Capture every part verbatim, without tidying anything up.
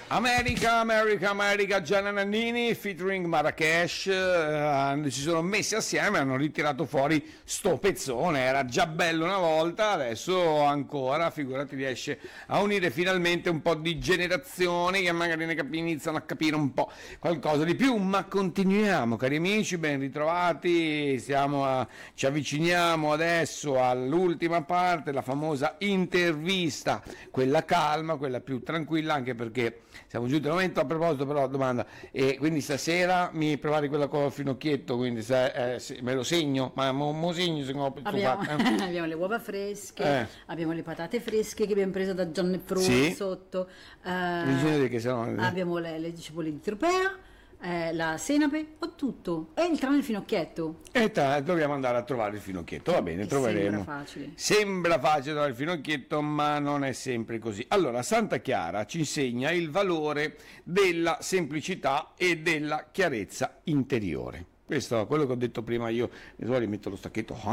America, America, America, Gianna Nannini featuring Marrakesh, eh, si sono messi assieme e hanno ritirato fuori sto pezzone. Era già bello una volta, adesso ancora, figurati, riesce a unire finalmente un po' di generazioni che magari ne cap- iniziano a capire un po' qualcosa di più. Ma continuiamo, cari amici, ben ritrovati, siamo a, ci avviciniamo adesso all'ultima parte, la famosa intervista, quella calma, quella più tranquilla, anche perché siamo giunti al momento. A proposito, però, domanda, e quindi stasera mi prepari quella con il finocchietto, quindi se, eh, se, me lo segno, ma mo, mo segno se no, abbiamo, eh. abbiamo le uova fresche, eh. abbiamo le patate fresche che abbiamo preso da John Fruit, sì, sotto, eh, che sono... abbiamo le, le cipolle di tropea, eh, la senape, ho tutto, e il tranne il finocchietto. E tra, dobbiamo andare a trovare il finocchietto, va bene, che troveremo. Sembra facile. Sembra facile trovare il finocchietto, ma non è sempre così. Allora, Santa Chiara ci insegna il valore della semplicità e della chiarezza interiore. Questo è quello che ho detto prima io, mi metto lo stacchetto. Ah.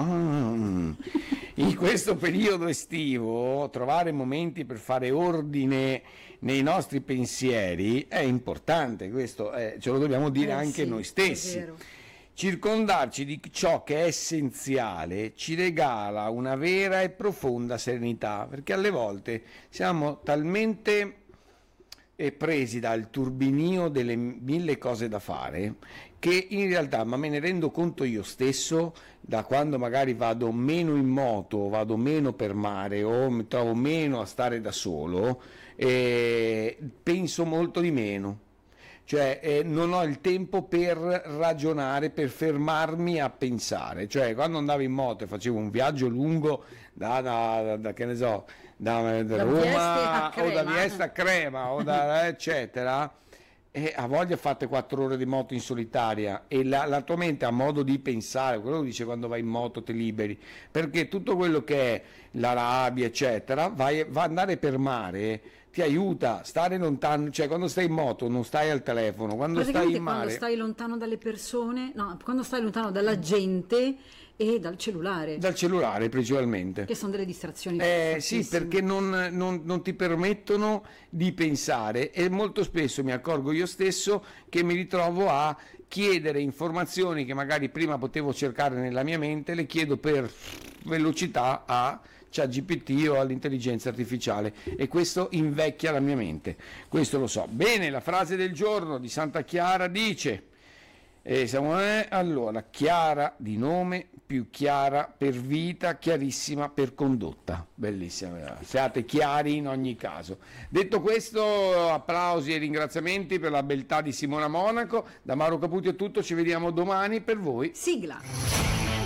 In questo periodo estivo trovare momenti per fare ordine nei nostri pensieri è importante, questo è, ce lo dobbiamo dire eh, anche sì, noi stessi. Circondarci di ciò che è essenziale ci regala una vera e profonda serenità, perché alle volte siamo talmente e presi dal turbinio delle mille cose da fare che in realtà, ma me ne rendo conto io stesso, da quando magari vado meno in moto, vado meno per mare o mi trovo meno a stare da solo, eh, penso molto di meno. Cioè eh, non ho il tempo per ragionare, per fermarmi a pensare. Cioè quando andavo in moto e facevo un viaggio lungo da, da, da, da che ne so, da, da, da Roma o da Vieste a Crema o da eccetera, e a voglia fate quattro ore di moto in solitaria e la, la tua mente ha modo di pensare, quello che dice quando vai in moto te liberi, perché tutto quello che è la rabbia eccetera vai, va ad andare per mare, ti aiuta, stare lontano, cioè quando stai in moto non stai al telefono, quando stai in mare, quando stai lontano dalle persone, no, quando stai lontano dalla gente e dal cellulare. Dal cellulare principalmente. Che sono delle distrazioni. Eh sì, perché non, non, non ti permettono di pensare e molto spesso mi accorgo io stesso che mi ritrovo a chiedere informazioni che magari prima potevo cercare nella mia mente, le chiedo per velocità a ChatGPT o all'intelligenza artificiale e questo invecchia la mia mente, questo lo so. Bene, la frase del giorno di Santa Chiara dice, eh, siamo, eh, allora, chiara di nome, più chiara per vita, chiarissima per condotta. Bellissima, siate chiari in ogni caso. Detto questo, applausi e ringraziamenti per la beltà di Simona Monaco. Da Mauro Caputi è tutto, ci vediamo domani per voi. Sigla.